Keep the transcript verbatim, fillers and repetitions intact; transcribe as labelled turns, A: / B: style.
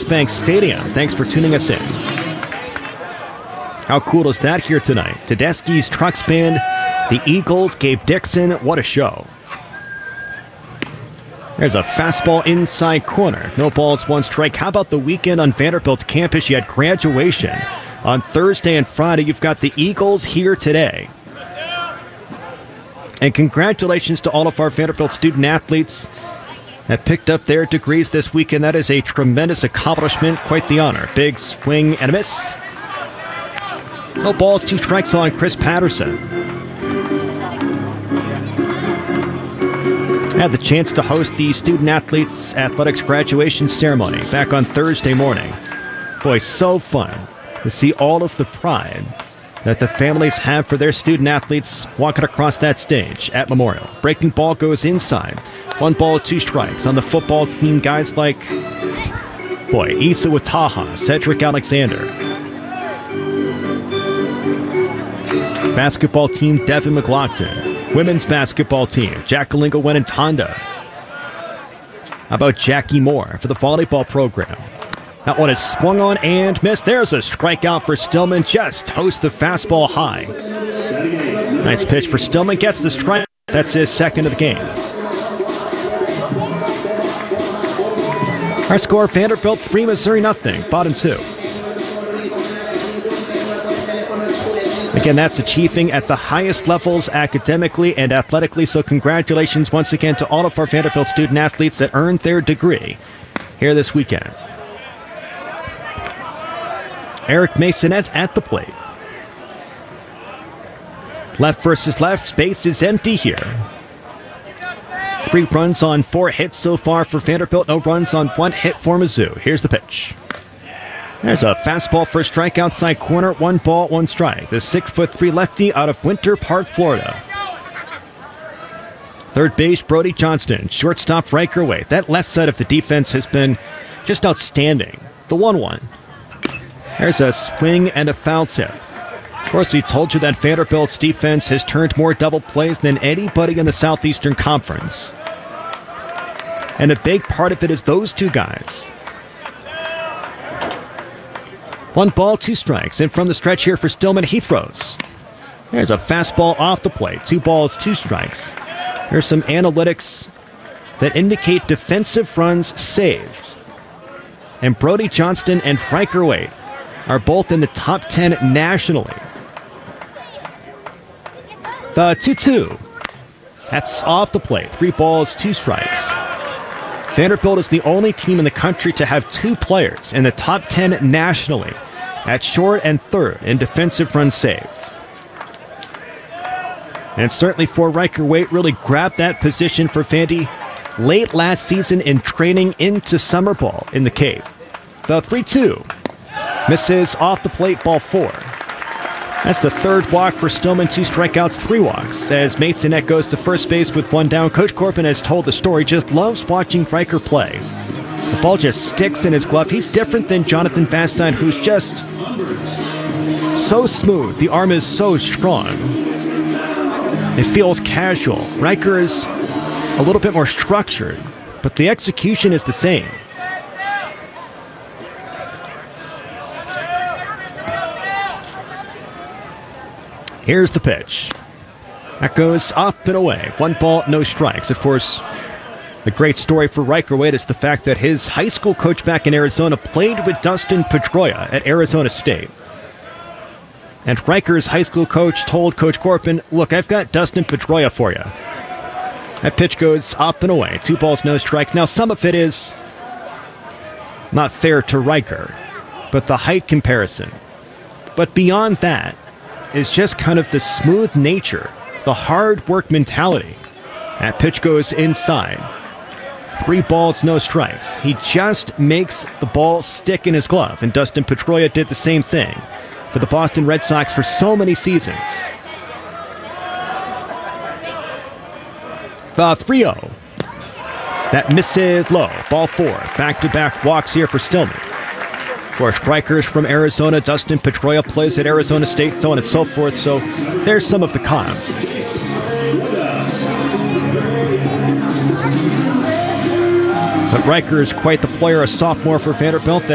A: Bank Stadium. Thanks for tuning us in. How cool is that here tonight? Tedeschi's Trucks Band, the Eagles, Gabe Dixon. What a show. There's a fastball inside corner. No balls, one strike. How about the weekend on Vanderbilt's campus? You had graduation on Thursday and Friday. You've got the Eagles here today. And congratulations to all of our Vanderbilt student athletes that picked up their degrees this weekend. That is a tremendous accomplishment. Quite the honor. Big swing and a miss. No balls, two strikes on Chris Patterson. Had the chance to host the student athletes athletics graduation ceremony back on Thursday morning. Boy, so fun to see all of the pride that the families have for their student athletes walking across that stage at Memorial. Breaking ball goes inside. One ball, two strikes. On the football team, guys like, boy, Issa Wataha, Cedric Alexander. Basketball team, Devin McLaughlin. Women's basketball team, Jacqueline Wenentanda. How about Jackie Moore for the volleyball program? That one is swung on and missed. There's a strikeout for Stillman. Just toast the fastball high. Nice pitch for Stillman. Gets the strike. That's his second of the game. Our score, Vanderbilt three, Missouri nothing. Bottom two. Again, that's achieving at the highest levels academically and athletically, so congratulations once again to all of our Vanderbilt student athletes that earned their degree here this weekend. Eric Masonette at the plate. Left versus left, space is empty here. Three runs on four hits so far for Vanderbilt, no runs on one hit for Mizzou. Here's the pitch. There's a fastball for a strike outside corner. One ball, one strike. The six foot three lefty out of Winter Park, Florida. Third base, Brody Johnston. Shortstop, Riker Waite. That left side of the defense has been just outstanding. The one one. There's a swing and a foul tip. Of course, we told you that Vanderbilt's defense has turned more double plays than anybody in the Southeastern Conference. And a big part of it is those two guys. One ball, two strikes. And from the stretch here for Stillman, he throws. There's a fastball off the plate. Two balls, two strikes. There's some analytics that indicate defensive runs saved. And Brody Johnston and Riker Waite are both in the top ten nationally. The two two. That's off the plate. Three balls, two strikes. Vanderbilt is the only team in the country to have two players in the top ten nationally at short and third in defensive runs saved. And certainly for Riker Waite, really grabbed that position for Vandy late last season in training into summer ball in the Cape. The three two. Misses off the plate, ball four. That's the third walk for Stillman, two strikeouts, three walks. As Masonette goes to first base with one down, Coach Corbin has told the story, just loves watching Riker play. The ball just sticks in his glove. He's different than Jonathan Vastine, who's just so smooth. The arm is so strong. It feels casual. Riker is a little bit more structured, but the execution is the same. Here's the pitch. That goes up and away. One ball, no strikes. Of course, the great story for Riker Waite is the fact that his high school coach back in Arizona played with Dustin Pedroia at Arizona State. And Riker's high school coach told Coach Corbin, look, I've got Dustin Pedroia for you. That pitch goes up and away. Two balls, no strike. Now, some of it is not fair to Riker, but the height comparison. But beyond that is just kind of the smooth nature, the hard work mentality. That pitch goes inside. Three balls, no strikes. He just makes the ball stick in his glove, and Dustin Pedroia did the same thing for the Boston Red Sox for so many seasons. The three oh. That misses low. Ball four. Back-to-back walks here for Stillman. Of course, strikers from Arizona. Dustin Pedroia plays at Arizona State, so on and so forth. So there's some of the cons. But Riker is quite the player, a sophomore for Vanderbilt.